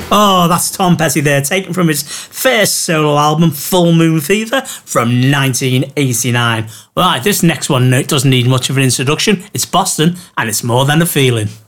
Oh, that's Tom Petty there, taken from his first solo album, Full Moon Fever, from 1989. Right, this next one doesn't need much of an introduction. It's Boston, and it's More Than a Feeling.